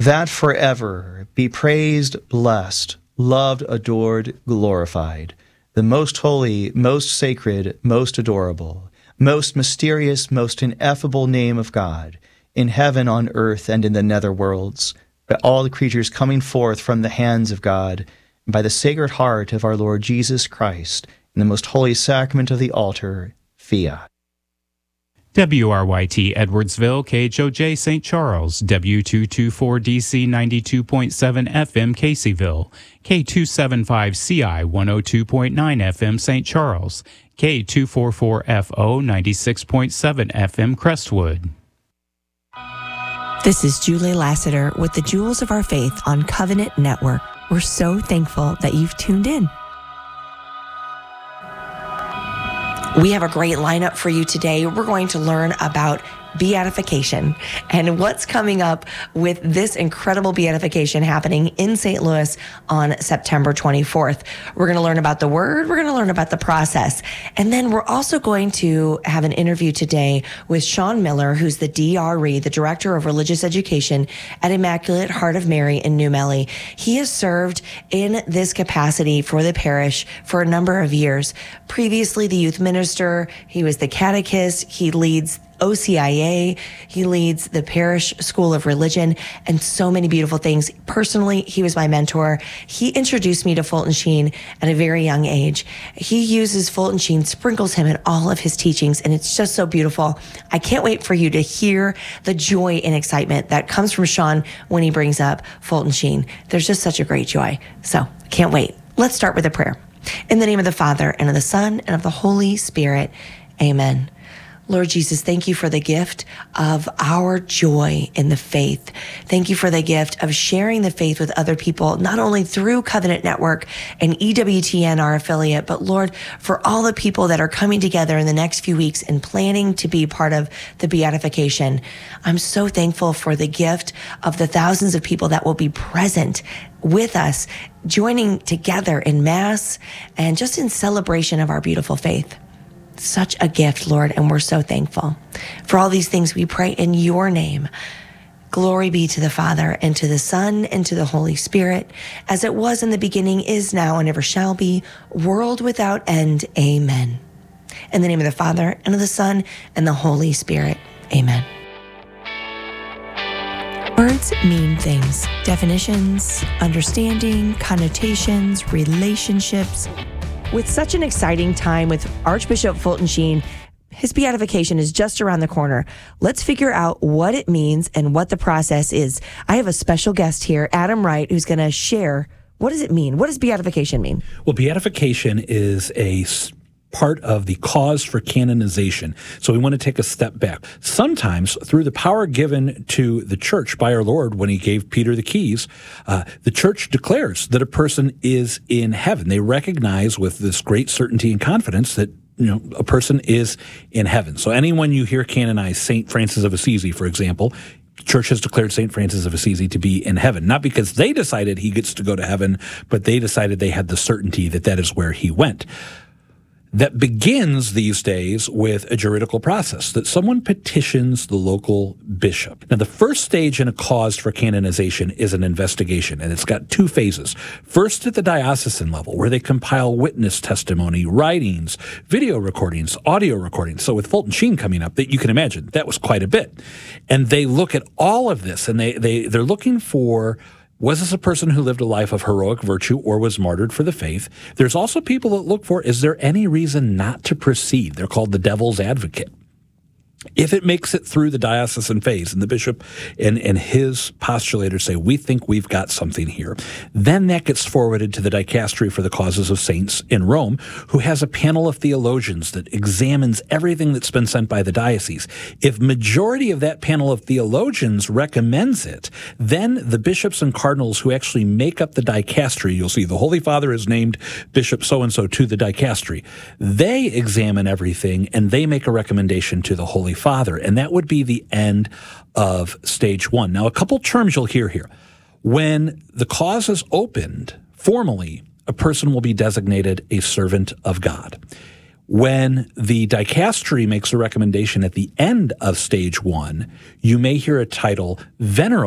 that forever be praised, blessed, loved, adored, glorified, the most holy, most sacred, most adorable, most mysterious, most ineffable name of God, in heaven, on earth, and in the nether worlds, by all the creatures coming forth from the hands of God, and by the Sacred Heart of our Lord Jesus Christ, in the most holy sacrament of the altar, fiat. WRYT Edwardsville, KHOJ St. Charles, W224DC 92.7 FM Caseyville, K275CI 102.9 FM St. Charles, K244FO 96.7 FM Crestwood. This is Julie Lassiter with the Jewels of Our Faith on Covenant Network. We're so thankful that you've tuned in. We have a great lineup for you today. We're going to learn about beatification and what's coming up with this incredible beatification happening in St. Louis on September 24th. We're going to learn about the word. We're going to learn about the process. And then we're also going to have an interview today with Sean Miller, who's the DRE, the Director of Religious Education at Immaculate Heart of Mary in New Melle. He has served in this capacity for the parish for a number of years. Previously, the youth minister, he was the catechist, he leads OCIA, he leads the Parish School of Religion, and so many beautiful things. Personally, he was my mentor. He introduced me to Fulton Sheen at a very young age. He uses Fulton Sheen, sprinkles him in all of his teachings, and it's just so beautiful. I can't wait for you to hear the joy and excitement that comes from Sean when he brings up Fulton Sheen. There's just such a great joy. So, can't wait. Let's start with a prayer. In the name of the Father, and of the Son, and of the Holy Spirit. Amen. Lord Jesus, thank you for the gift of our joy in the faith. Thank you for the gift of sharing the faith with other people, not only through Covenant Network and EWTN, our affiliate, but Lord, for all the people that are coming together in the next few weeks and planning to be part of the beatification. I'm so thankful for the gift of the thousands of people that will be present with us, joining together in Mass and just in celebration of our beautiful faith. Such a gift, Lord, and we're so thankful. For all these things we pray in your name. Glory be to the Father, and to the Son, and to the Holy Spirit, as it was in the beginning, is now, and ever shall be, world without end. Amen. In the name of the Father, and of the Son, and the Holy Spirit. Amen. Words mean things. Definitions, understanding, connotations, relationships. With such an exciting time with Archbishop Fulton Sheen, his beatification is just around the corner. Let's figure out what it means and what the process is. I have a special guest here, Adam Wright, who's going to share. What does it mean? What does beatification mean? Well, beatification is a part of the cause for canonization. So we want to take a step back. Sometimes, through the power given to the church by our Lord when he gave Peter the keys, the church declares that a person is in heaven. They recognize with this great certainty and confidence that a person is in heaven. So anyone you hear canonize, St. Francis of Assisi, for example, the church has declared St. Francis of Assisi to be in heaven, not because they decided he gets to go to heaven, but they decided they had the certainty that that is where he went. That begins these days with a juridical process, that someone petitions the local bishop. Now, the first stage in a cause for canonization is an investigation, and it's got two phases. First, at the diocesan level, where they compile witness testimony, writings, video recordings, audio recordings. So with Fulton Sheen coming up, that you can imagine, that was quite a bit. And they look at all of this, and they're looking for, was this a person who lived a life of heroic virtue or was martyred for the faith? There's also people that look for, is there any reason not to proceed? They're called the devil's advocate. If it makes it through the diocesan phase and the bishop and his postulators say, we think we've got something here, then that gets forwarded to the Dicastery for the Causes of Saints in Rome, who has a panel of theologians that examines everything that's been sent by the diocese. If majority of that panel of theologians recommends it, then the bishops and cardinals who actually make up the Dicastery, you'll see the Holy Father is named Bishop so-and-so to the Dicastery. They examine everything and they make a recommendation to the Holy Father, and that would be the end of stage one. Now, a couple terms you'll hear here. When the cause is opened formally, a person will be designated a servant of God. When the Dicastery makes a recommendation at the end of stage one, you may hear a title, Venerable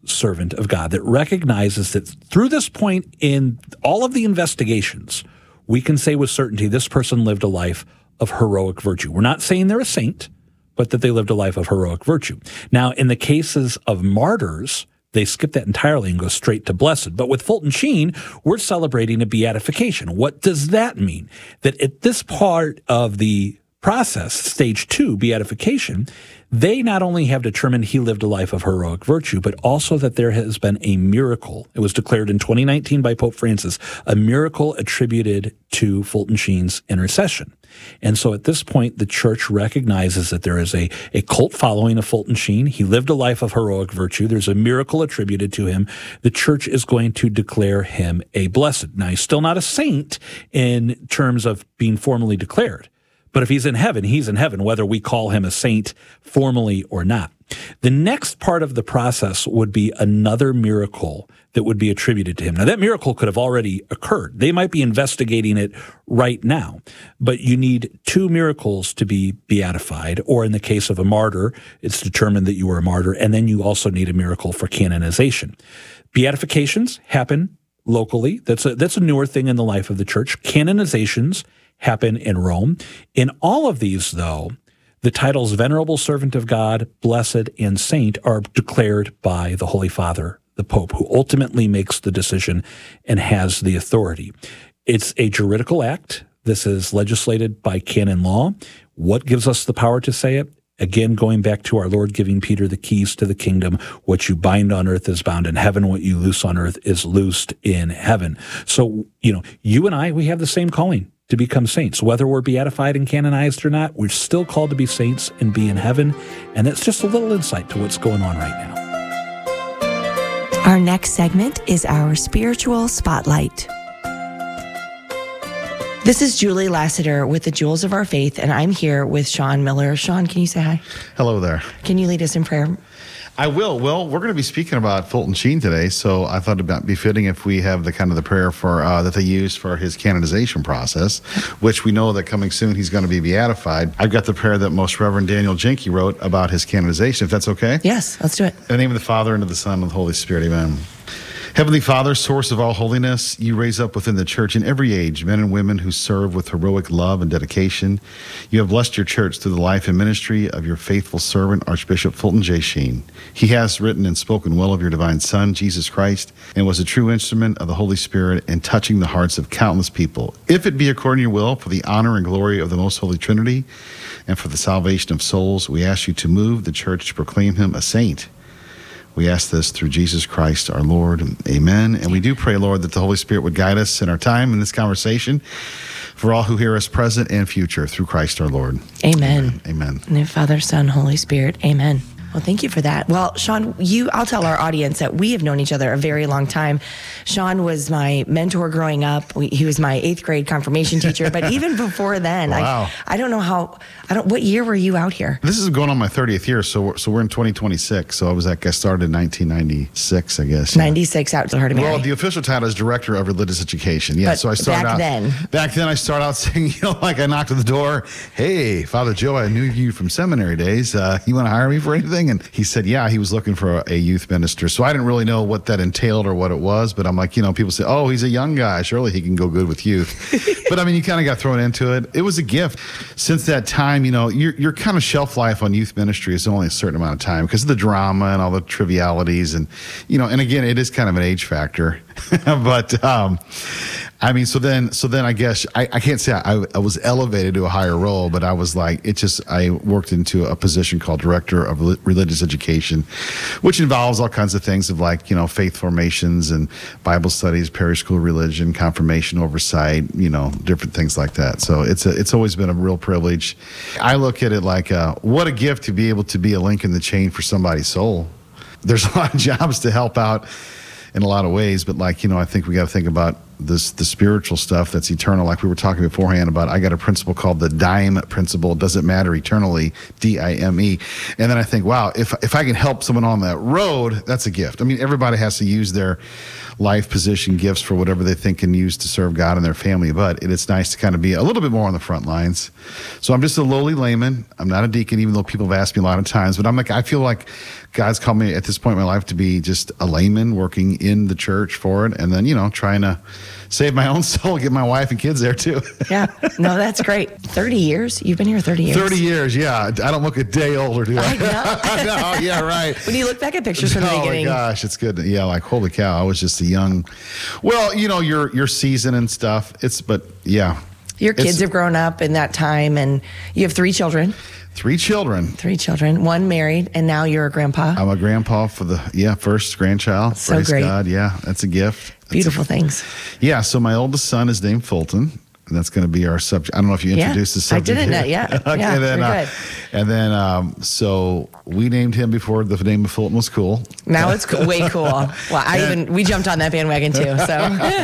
servant of God that recognizes that through this point in all of the investigations, we can say with certainty this person lived a life of heroic virtue. We're not saying they're a saint, but that they lived a life of heroic virtue. Now, in the cases of martyrs, they skip that entirely and go straight to blessed. But with Fulton Sheen, we're celebrating a beatification. What does that mean? That at this part of the process, stage 2, beatification, they not only have determined he lived a life of heroic virtue, but also that there has been a miracle. It was declared in 2019 by Pope Francis, a miracle attributed to Fulton Sheen's intercession. And so at this point, the church recognizes that there is a cult following of Fulton Sheen. He lived a life of heroic virtue. There's a miracle attributed to him. The church is going to declare him a blessed. Now, he's still not a saint in terms of being formally declared. But if he's in heaven, whether we call him a saint formally or not. The next part of the process would be another miracle that would be attributed to him. Now, that miracle could have already occurred. They might be investigating it right now, but you need 2 miracles to be beatified, or in the case of a martyr, it's determined that you were a martyr, and then you also need a miracle for canonization. Beatifications happen locally. That's a newer thing in the life of the church. Canonizations happen in Rome. In all of these, though, the titles Venerable Servant of God, Blessed, and Saint are declared by the Holy Father, the Pope, who ultimately makes the decision and has the authority. It's a juridical act. This is legislated by canon law. What gives us the power to say it? Again, going back to our Lord giving Peter the keys to the kingdom, what you bind on earth is bound in heaven, what you loose on earth is loosed in heaven. So, you and I, we have the same calling to become saints. Whether we're beatified and canonized or not, we're still called to be saints and be in heaven. And that's just a little insight to what's going on right now. Our next segment is our Spiritual Spotlight. This is Julie Lassiter with the Jewels of Our Faith, and I'm here with Sean Miller. Sean, can you say hi? Hello there. Can you lead us in prayer? I will. Well, we're going to be speaking about Fulton Sheen today, so I thought it'd be fitting if we have the prayer for that they used for his canonization process, which we know that coming soon he's going to be beatified. I've got the prayer that Most Reverend Daniel Jenke wrote about his canonization, if that's okay? Yes, let's do it. In the name of the Father, and of the Son, and of the Holy Spirit, amen. Heavenly Father, source of all holiness, you raise up within the church in every age men and women who serve with heroic love and dedication. You have blessed your church through the life and ministry of your faithful servant, Archbishop Fulton J. Sheen. He has written and spoken well of your divine Son, Jesus Christ, and was a true instrument of the Holy Spirit in touching the hearts of countless people. If it be according to your will, for the honor and glory of the Most Holy Trinity, and for the salvation of souls, we ask you to move the church to proclaim him a saint. We ask this through Jesus Christ, our Lord. Amen. And we do pray, Lord, that the Holy Spirit would guide us in our time in this conversation for all who hear us present and future through Christ our Lord. Amen. Amen. In the name of Father, Son, Holy Spirit. Amen. Well, thank you for that. Well, Sean, I'll tell our audience that we have known each other a very long time. Sean was my mentor growing up. He was my 8th grade confirmation teacher. But even before then, wow. I don't know what year were you out here? This is going on my 30th year, so we're in 2026. So I started in 1996, I guess. 96 out to Heart of Mary. Well, the official title is Director of Religious Education. Yeah, but so I started Back then, I started out saying, I knocked at the door, hey, Father Joe, I knew you from seminary days. You want to hire me for anything? And he said, yeah, he was looking for a youth minister. So I didn't really know what that entailed or what it was, but I'm like, people say, oh, he's a young guy. Surely he can go good with youth. But you kind of got thrown into it. It was a gift. Since that time, your kind of shelf life on youth ministry is only a certain amount of time because of the drama and all the trivialities. And, and again, it is kind of an age factor. But, so then I guess I can't say I was elevated to a higher role, but I was I worked into a position called Director of Religious Education, which involves all kinds of things of faith formations and Bible studies, parish school religion, confirmation oversight, different things like that. So it's always been a real privilege. I look at it like, what a gift to be able to be a link in the chain for somebody's soul. There's a lot of jobs to help out in a lot of ways, but I think we got to think about the spiritual stuff that's eternal. Like we were talking beforehand about, I got a principle called the DIME principle. It doesn't matter eternally, D-I-M-E. And then I think, wow, if I can help someone on that road, that's a gift. Everybody has to use their life position gifts for whatever they think can use to serve God and their family, but it's nice to kind of be a little bit more on the front lines. So I'm just a lowly layman. I'm not a deacon, even though people have asked me a lot of times, but I feel like God's called me at this point in my life to be just a layman working in the church for it. And then, trying to save my own soul, get my wife and kids there too. Yeah. No, that's great. 30 years? You've been here 30 years. 30 years, yeah. I don't look a day older, do I? I know. No, yeah, right. When you look back at pictures from the beginning. Oh my gosh, it's good. Yeah, like holy cow, I was just a young, well, your season and stuff. But yeah. Your kids have grown up in that time, and you have 3 children. 3 children. 3 children. 1 married, and now you're a grandpa. I'm a grandpa for the first grandchild. So Praise great. God. Yeah, that's a gift. Beautiful things. Yeah, so my oldest son is named Fulton. And that's going to be our subject. I don't know if you introduced the subject. I didn't know yet. Okay, yeah, then, good. So we named him before the name of Fulton was cool. Now it's way cool. Well, we jumped on that bandwagon too. So.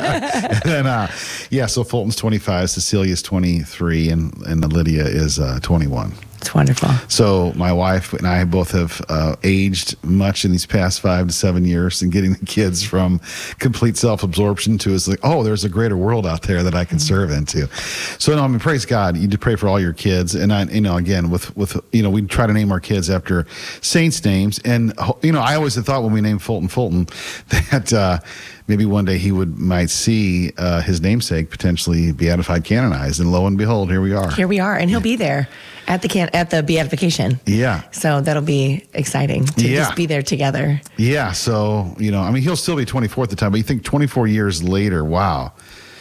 And then, so Fulton's 25, Cecilia's 23, and Lydia is 21. It's wonderful. So my wife and I both have aged much in these past 5 to 7 years, and getting the kids from complete self-absorption to is like, oh, there's a greater world out there that I can serve into. So no, I mean, praise God. You do pray for all your kids, and again, with we try to name our kids after saints' names, and I always had thought when we named Fulton that. Maybe one day he might see his namesake potentially beatified, canonized, and lo and behold, here we are. Here we are, and he'll be there at the beatification. Yeah. So that'll be exciting to just be there together. Yeah. So he'll still be 24 at the time, but you think 24 years later, wow,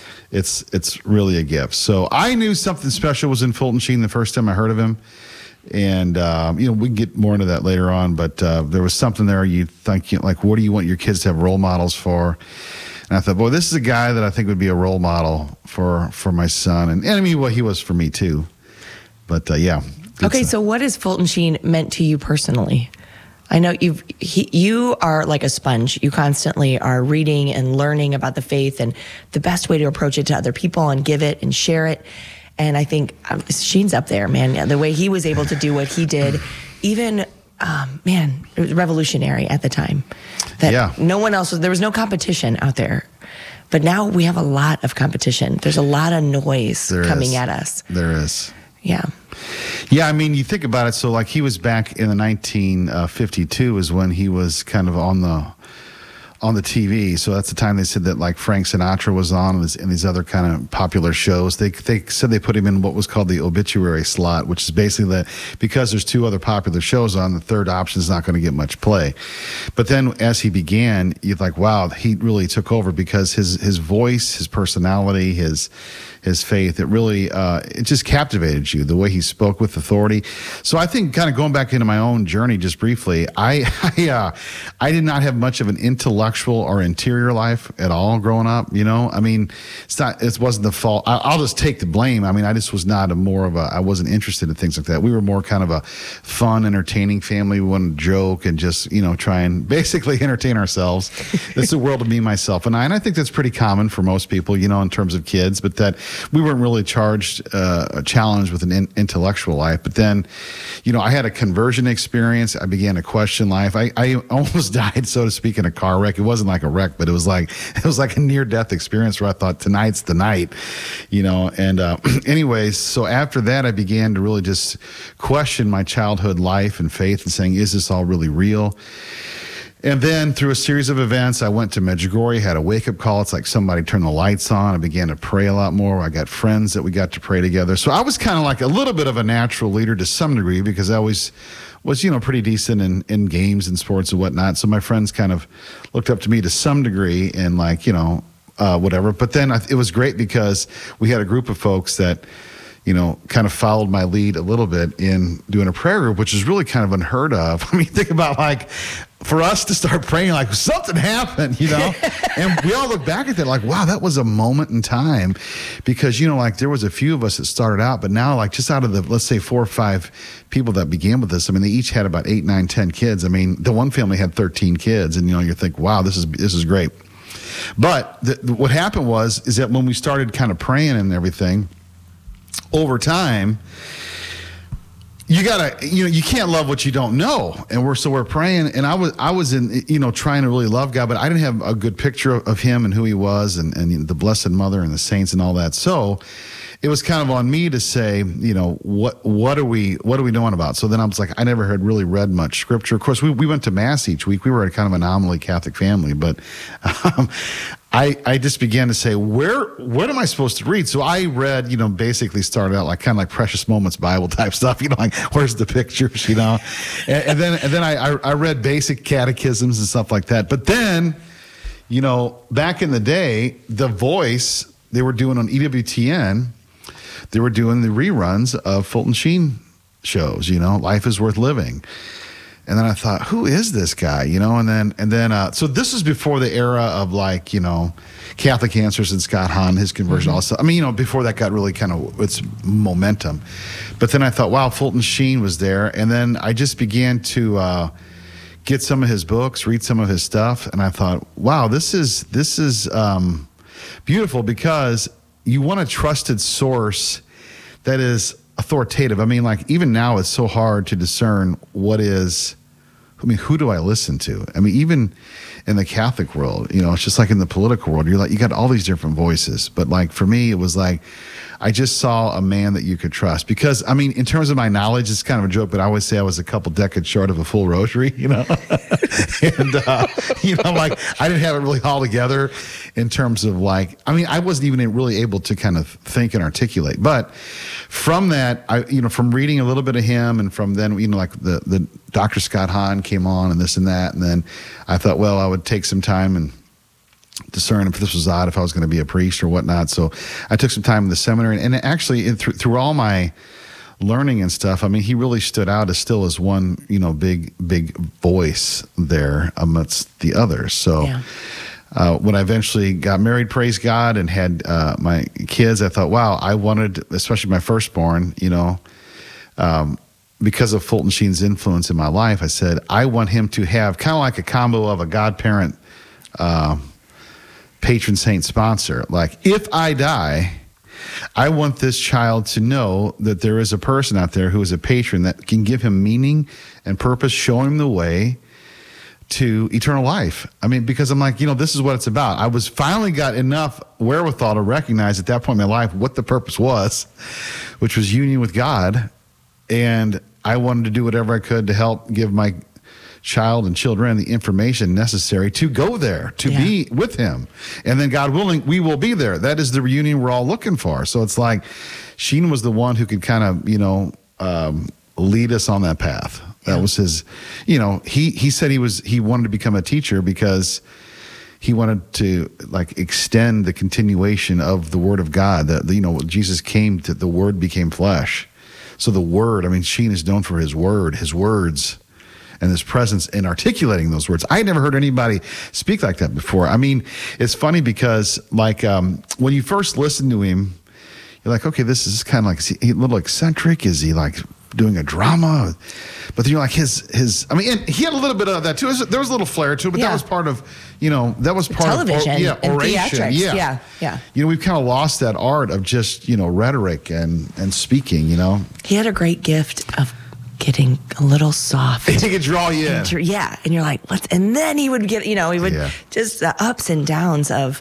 it's really a gift. So I knew something special was in Fulton Sheen the first time I heard of him. And, we can get more into that later on, but there was something there you think, like, what do you want your kids to have role models for? And I thought, boy, this is a guy that I think would be a role model for my son. And I mean, well, he was for me too. But, yeah. Okay, so what has Fulton Sheen meant to you personally? I know you are like a sponge. You constantly are reading and learning about the faith and the best way to approach it to other people and give it and share it. And I think Sheen's up there, man. The way he was able to do what he did, even, it was revolutionary at the time. No one else, there was no competition out there. But now we have a lot of competition. There's a lot of noise coming at us. There is. Yeah. Yeah, I mean, you think about it. So, like, he was back in the 1952 is when he was kind of on the TV. So that's the time they said that, like, Frank Sinatra was on and these other kind of popular shows. They said they put him in what was called the obituary slot, which is basically because there's 2 other popular shows on, the third option is not going to get much play. But then as he began, you're like, wow, he really took over because his voice, his personality, his faith, it really it just captivated you, the way he spoke with authority. So I think, kind of going back into my own journey just briefly, I did not have much of an intellectual or interior life at all growing up. I mean, it wasn't the fault. I'll just take the blame. I mean, I just was not I wasn't interested in things like that. We were more kind of a fun, entertaining family. We wanted to joke and just try and basically entertain ourselves. It's the world of me, myself, and I. And I think that's pretty common for most people, in terms of kids. But that we weren't really challenged with an intellectual life. But then, I had a conversion experience. I began to question life. I almost died, so to speak, in a car wreck. It wasn't like a wreck, but it was like a near-death experience where I thought, tonight's the night, And anyways, so after that, I began to really just question my childhood life and faith and saying, is this all really real? And then through a series of events, I went to Medjugorje, had a wake-up call. It's like somebody turned the lights on. I began to pray a lot more. I got friends that we got to pray together. So I was kind of like a little bit of a natural leader to some degree because I always was, pretty decent in games and sports and whatnot. So my friends kind of looked up to me to some degree and whatever. But then it was great because we had a group of folks that, kind of followed my lead a little bit in doing a prayer group, which is really kind of unheard of. I mean, think about for us to start praying, like something happened, and we all look back at that like, wow, that was a moment in time because, there was a few of us that started out, but now just out of the, let's say 4 or 5 people that began with this, I mean, they each had about 8, 9, 10 kids. I mean, the one family had 13 kids and, you think, wow, this is great. But what happened is that when we started kind of praying and everything, over time, you gotta, you can't love what you don't know. And we're praying, and I was in, trying to really love God, but I didn't have a good picture of him and who he was, and the Blessed Mother and the saints and all that. So it was kind of on me to say, what are we doing about? So then I was like, I never had really read much scripture. Of course, we went to mass each week. We were a kind of anomaly Catholic family, but I just began to say, what am I supposed to read? So I read, basically started out like kind of like Precious Moments Bible type stuff, like where's the pictures, and then I read basic catechisms and stuff like that. But then, back in the day, The Voice, they were doing on EWTN, they were doing the reruns of Fulton Sheen shows, Life is Worth Living. And then I thought, who is this guy? And then so this is before the era of like, Catholic Answers and Scott Hahn, his conversion also. I mean, before that got really kind of its momentum. But then I thought, wow, Fulton Sheen was there. And then I just began to get some of his books, read some of his stuff. And I thought, wow, this is beautiful, because you want a trusted source that is authoritative. I mean, like even now it's so hard to discern who do I listen to? I mean, even in the Catholic world, it's just like in the political world, you got all these different voices. But like for me, it was like, I just saw a man that you could trust, because I mean, in terms of my knowledge, it's kind of a joke, but I always say I was a couple decades short of a full rosary, and, like I didn't have it really all together in terms of like, I mean, I wasn't even really able to kind of think and articulate. But from that, from reading a little bit of him, and from then, like the Dr. Scott Hahn came on and this and that. And then I thought, well, I would take some time and discern if this was odd, if I was going to be a priest or whatnot. So I took some time in the seminary, and actually through all my learning and stuff, I mean, he really stood out as one, big voice there amidst the others. So when I eventually got married, praise God, and had my kids, I thought, wow, I wanted, especially my firstborn, because of Fulton Sheen's influence in my life, I said, I want him to have kind of like a combo of a godparent, patron saint sponsor. Like, if I die, I want this child to know that there is a person out there who is a patron that can give him meaning and purpose, show him the way to eternal life. I mean, because I'm like, this is what it's about. I was finally got enough wherewithal to recognize at that point in my life what the purpose was, which was union with God. And I wanted to do whatever I could to help give my child and children the information necessary to go there, to be with him. And then, God willing, we will be there. That is the reunion we're all looking for. So it's like Sheen was the one who could kind of, lead us on that path. That was his, he said he wanted to become a teacher because he wanted to like extend the continuation of the Word of God. That, Jesus came to, the Word became flesh. So the Word, I mean, Sheen is known for his word, his words, and his presence in articulating those words. I had never heard anybody speak like that before. I mean, it's funny because like when you first listen to him, you're like, okay, this is kind of like, is he a little eccentric? Is he like doing a drama? But then you're like his I mean, and he had a little bit of that too. There was a little flair to it, but that was part of, that was part television of oration. Theatrics. Yeah. We've kind of lost that art of just, rhetoric and speaking, He had a great gift of getting a little soft. He could draw you in. And you're like, what? And then he would get, just the ups and downs of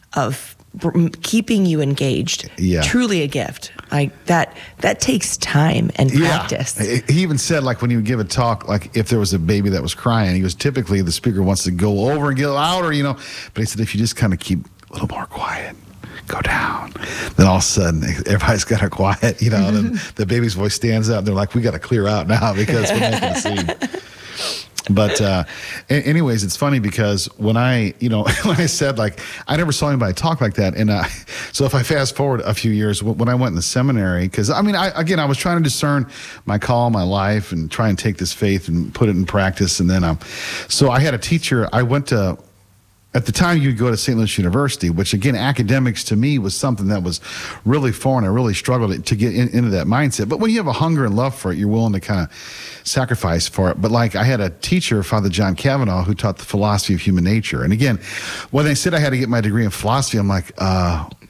keeping you engaged. Yeah. Truly a gift. Like that takes time and practice. He even said, like, when he would give a talk, like if there was a baby that was crying, he goes, typically the speaker wants to go over and get louder, but he said, if you just kind of keep a little more quiet, go down, then all of a sudden everybody's got to quiet, and then the baby's voice stands up. They're like, we got to clear out now because we're making a scene. But anyways, it's funny because when I said, like, I never saw anybody talk like that. And so if I fast forward a few years, when I went in the seminary, because I mean, I was trying to discern my call, my life, and try and take this faith and put it in practice. And then, so I had a teacher. I went to, at the time, you'd go to St. Louis University, which, again, academics to me was something that was really foreign. I really struggled to get into that mindset. But when you have a hunger and love for it, you're willing to kind of sacrifice for it. But like I had a teacher, Father John Kavanaugh, who taught the philosophy of human nature. And again, when they said I had to get my degree in philosophy, I'm like,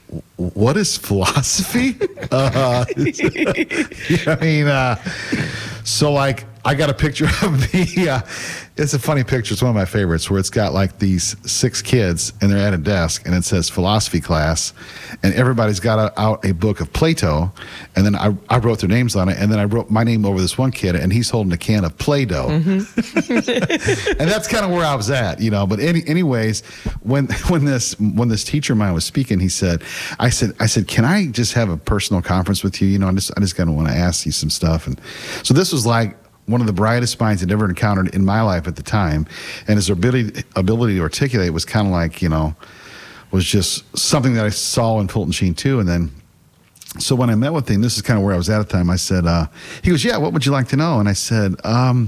what is philosophy? So like, I got a picture of it's a funny picture. It's one of my favorites where it's got like these 6 kids and they're at a desk and it says philosophy class and everybody's got out a book of Plato. And then I wrote their names on it. And then I wrote my name over this one kid and he's holding a can of Play-Doh. Mm-hmm. And that's kind of where I was at, but anyways, when this teacher of mine was speaking, he said, I said, can I just have a personal conference with you? I just kind of want to ask you some stuff. And so this was like one of the brightest minds I'd ever encountered in my life at the time. And his ability to articulate was kind of like, was just something that I saw in Fulton Sheen too. And then, so when I met with him, this is kind of where I was at the time. I said, he goes, yeah, what would you like to know? And I said,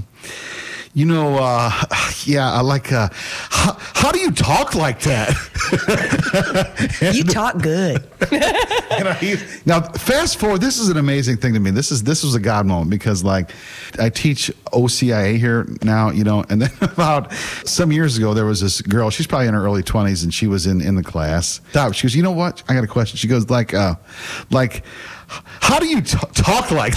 I like, how do you talk like that? You talk good. Now, fast forward, this is an amazing thing to me. This was a God moment because, like, I teach OCIA here now, and then about some years ago, there was this girl, she's probably in her early 20s, and she was in the class. She goes, you know what? I got a question. She goes, how do you talk like